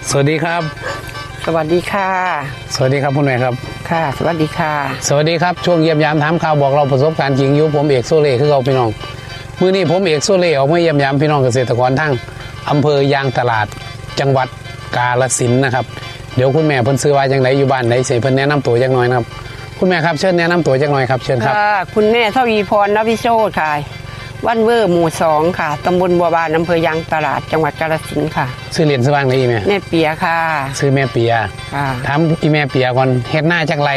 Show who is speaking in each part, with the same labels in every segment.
Speaker 1: สวัสดีครับ
Speaker 2: สวัสดีค่ะ
Speaker 1: สวัสดีครับคุณแม่ครับ
Speaker 2: ค่ะสวัสดีค่ะ
Speaker 1: สวัสดีครับช่วงเยี่ยมยามถามข่าวบอกเราประสบการณ์จริงอยู่ผมเอกโซเล่คือเราพี่น้องมื้อนี้ผมเอกโซเล่ออกมาเยี่ยมยามพี่น้องเกษตรกรทั้งอำเภอยางตลาดจังหวัดกาฬสินธุ์นะครับเดี๋ยวคุณแม่เพิ่นซื้อว่าจังไดอยู่บ้านไหนสิเพิ่นแนะนำตัวจักหน่อยนะครับคุณแม่ครับเชิญแนะนำตัวจักหน่อยครับเชิญครับ
Speaker 2: คุณแม่ทวีพร นภิโชติค่ะวันเวอร์หมู่2ค่ะตำบลบัวบานอำเภอยางตลาดจังหวัดกาฬสินธุ์ค่ะ
Speaker 1: ชื่อเรียนชื่อว่างไหนอีแม่
Speaker 2: แม่เปียค่ะ
Speaker 1: ชื่อแม่เปีย
Speaker 2: ค่ะ
Speaker 1: ถามอีแม่เปียก่อนเฮ็ดหน้าจักไร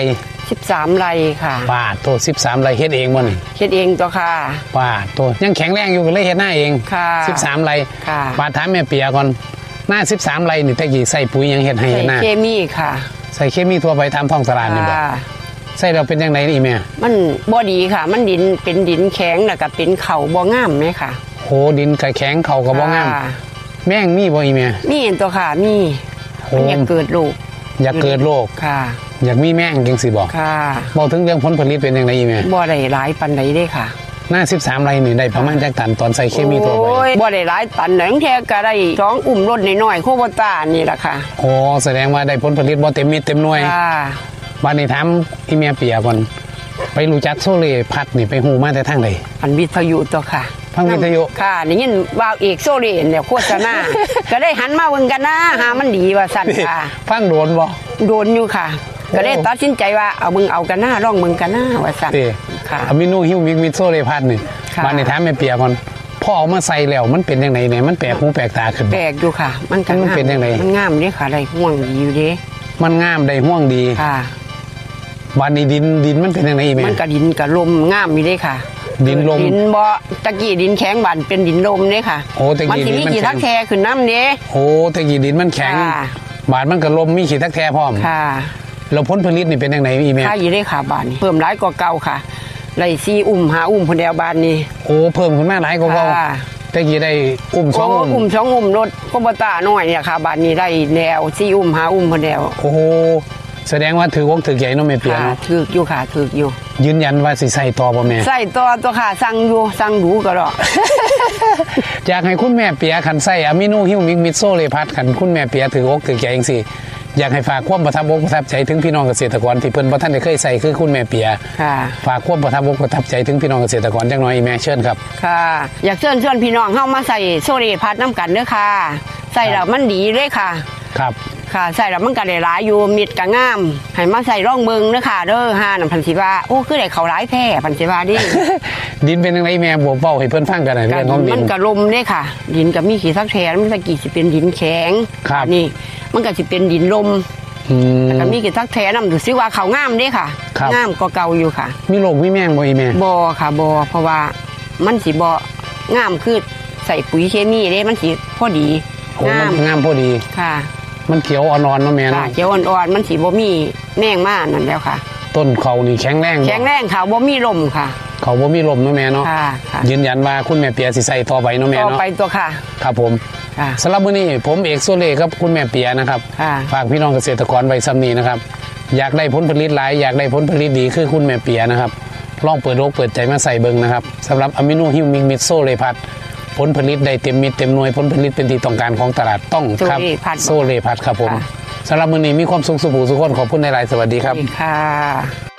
Speaker 2: 13ไร่ค่ะ
Speaker 1: ปาดโต13ไร่เฮ็ดเองบ่นี่
Speaker 2: เฮ็ดเองตัวค่ะ
Speaker 1: ปาดโตยังแข็งแรงอยู่ก็เลยเฮ็ดหน้าเอง
Speaker 2: ค่ะ
Speaker 1: 13ไร่
Speaker 2: ค่ะ
Speaker 1: ปาดถามแม่เปียก่อนหน้า13ไร่นี่ตะกี้ใส่ปุ๋ยยังเฮ็ดให้เฮ็ดหน้า
Speaker 2: เคมีค่ะ
Speaker 1: ใส่เคมีทั่วไปตามท้องตลาดนี่บ่ใส่แล้วเป็นจังไดนี่แม่
Speaker 2: มันบ่ดีค่ะมันดินเป็นดินแข็งแล้วก็เป็นเขาบ่งามแม่ค่ะ
Speaker 1: โหดินก็แข็งเขาก็บ่งามแม่งมีบ่อีแม่
Speaker 2: มีตัวค่ะมีมันอยากเกิดโรค
Speaker 1: อยากเกิดโรค
Speaker 2: ค่ะ
Speaker 1: อยากมีแม่งจังสิบ่
Speaker 2: ค่ะ
Speaker 1: บอกถึงเรื่องผลผลิตเป็นจังไดอีแม่
Speaker 2: บ่ได้หลายปานใดเด้ค่ะ
Speaker 1: หน้า13ไร่นี่ได้ประมาณจักตันตอนใส่เคมีทั่วไป
Speaker 2: บ่ได้หลายตันหนังแท้ก็ได้2อุ้มรถน้อยๆโคโบต้านี่ล่ะค่ะ
Speaker 1: โอ้แสดงว่าได้ผลผลิตบ่เต็มเม็ดเต็มหน่วย
Speaker 2: ค่ะ
Speaker 1: บัดนี้ถามอีแม่เปียก่อนไปรู้จักโซเล่พัดนี่ไปฮู้มาแต่ทางใด
Speaker 2: อันวิทยุตัวค่ะ
Speaker 1: ฟังวิทยุ
Speaker 2: ค่ะได้ยินว่าเอกโซเล่เนี่ยโฆษณาก็ได้หันมาเบิ่งกันนะหามันดีว่าซั่นค่ะ
Speaker 1: ฟังโดนบ่
Speaker 2: โดนอยู่ค่ะก็ได้ตัดสินใจว่าเอาเบิ่งเอากันนะลองเบิ่งกันนะว่าซั่น
Speaker 1: ค่ะอะมิโนฮิวมิกมิโซเล่พัดนี่บัดนี้ถามแม่เปียก่อนพอเอามาใส่แล้วมันเป็นจังไดเนี่ยมันแปลกหูแปลกตาขึ้น
Speaker 2: แปลกอยู่ค่ะมัน
Speaker 1: เป็นจังได
Speaker 2: มันงามเด้ค่ะได้ห่วงดีอยู่เด้
Speaker 1: มันงามได้ห่วงดี
Speaker 2: ค่ะ
Speaker 1: บัดนี้ดินมันเป็นจังได๋แม่
Speaker 2: มันก็ดินก็ลมงามอยู่เด้ค่ะ
Speaker 1: ดินลม
Speaker 2: ดินบ่ตะกี้ดินแข็งบัดเป็นดินลมเด้ค่ะ
Speaker 1: โอ้ตะกี้ดินมัน
Speaker 2: ขี้ทักแท้ขึ้นน้ำเด้
Speaker 1: โอ้ตะกี้ดินมันแข็งบาดมันก็ลมมีขี้ทักแท้พร้อม
Speaker 2: ค่ะ
Speaker 1: แล้วผลผลิตนี่เป็นจังได๋อีแม่
Speaker 2: ค่ะอยู่เด้ค่ะบาดนี้เพิ่มหลายกว่าเก่าค่ะไร่4อุ้ม5อุ้มพุ่นแล้วบาดนี้
Speaker 1: โอ้เพิ่มขึ้นมาหลายกว่าเก่าตะกี้ได้อุ้ม2อุ้ม
Speaker 2: อุ้ม2อุ้มรถโคโบต้าน้อยเนี่ยค่ะบาดนี้ได้แนว4อุ้ม5อุ้มพุ่นแล้ว
Speaker 1: โอ้โหแสดงว่าถือวงถือใหญ่เนาะแม่เปียเนาะ
Speaker 2: ถืออยู่ค่ะถืออยู่
Speaker 1: ยืนยันว่าสิใส่ต่อบ่แม่
Speaker 2: ใส่ต่อตัวค่ะสั่งอยู่สั่งดูก็ดอก
Speaker 1: อยากให้คุณแม่เปียคันใส่อะมิโนฮิวมิกมิโซเลพัดคันคุณแม่เปียถือวงถือใหญ่จังซี่อยากให้ฝากความประทับอกประทับใจถึงพี่น้องเกษตรกรที่เพิ่นบ่ทันได้เคยใส่คือคุณแม่เปีย
Speaker 2: ค่ะ
Speaker 1: ฝากความประทับอกประทับใจถึงพี่น้องเกษตรกรจังหน่อยแม่เชิญครับ
Speaker 2: ค่ะอยากเชิญพี่น้องเฮามาใส่โซเลพัดน้ำกันเด้อค่ะใส่แล้วมันดีเลยค่ะ
Speaker 1: ครับ
Speaker 2: ค่ะใส่แล้วมันก็ได้หลายอยู่มิดก็งามให้มาใส่ร่องเบิงเด้อค่ะเด้อห่านั่นพันสิว่าโอ้คือได้เขาหลายแท้พันสิว่าดิ
Speaker 1: ดินเป็นจังไดแม่บ่เว้าให้เพิ่นฟังกันน่ะเรื่องของดิน
Speaker 2: มันก็ลมเด้ค่ะดินก็มีขี้ทักแท้มันตะกี้สิเป็นดินแข็งนี่มันก็สิเป็นดินลมแล้วก็มีขี้ทักแท้นำดูซิว่าเขางามเด้ค่ะงามกว่าเก่าอยู่ค่ะ
Speaker 1: มีโรคมีแมงบ่อีแม่
Speaker 2: บ่ค่ะบ่เพราะว่ามันสิบ่งามคือใส่ปุ๋ยเคมีเด้มันสิพอดี
Speaker 1: งามพอดี
Speaker 2: ค่ะ
Speaker 1: มันเขียวอ่อนๆเนาะแม่เนาะ
Speaker 2: เขียวอ่อนๆมันสิบ่มีแมงมานั่นแล้วค่ะ
Speaker 1: ต้นเขานี่แข็งแรง
Speaker 2: ค่ะบ่มีลมค่ะ
Speaker 1: เขาบ่มีลมเนาะแม่เนาะยืนยันว่าคุณแม่เปียสิใส่ต่อไปเนาะแม่เนาะ
Speaker 2: ต่อไปตัวค่ะ
Speaker 1: ครับผมสำหรับมื้อนี้ผมเอกโซเล่ครับคุณแม่เปียนะครับฝากพี่น้องเกษตรกรไว้ซ้ำนี้นะครับอยากได้ผลผลิตหลายอยากได้ผลผลิตดีคือคุณแม่เปียนะครับลองเปิดโลกเปิดใจมาใส่เบิ่งนะครับสำหรับอะมิโนฮิวมิกมิโซเลพัดผลผลิตได้เต็มเม็ดเต็มหน่วยผลผลิตเป็นที่ต้องการของตลาดต้องครับโซเลพัดครับผมสำหรับมื้อนี้มีความสุขสุขสุขคนขอบคุณหลายๆสวัสดีครับ
Speaker 2: ค่ะ